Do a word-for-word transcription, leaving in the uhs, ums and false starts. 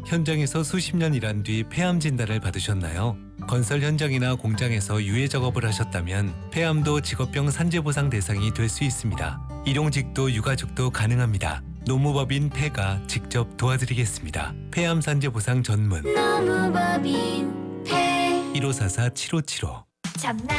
현장에서 수십 년 일한 뒤 폐암 진단을 받으셨나요? 건설 현장이나 공장에서 유해 작업을 하셨다면 폐암도 직업병 산재보상 대상이 될 수 있습니다. 일용직도 유가족도 가능합니다. 노무법인 폐가 직접 도와드리겠습니다. 폐암 산재보상 전문 노무법인 폐 일오사사 칠오칠오 참나